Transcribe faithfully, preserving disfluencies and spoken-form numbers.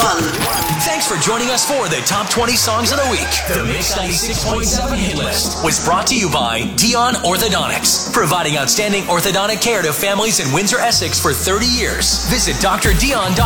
one. Thanks for joining us for the Top twenty Songs of the Week. The Mix ninety-six point seven Hit List was brought to you by Dion Orthodontics, providing outstanding orthodontic care to families in Windsor, Essex for thirty years. Visit D R Dion dot com.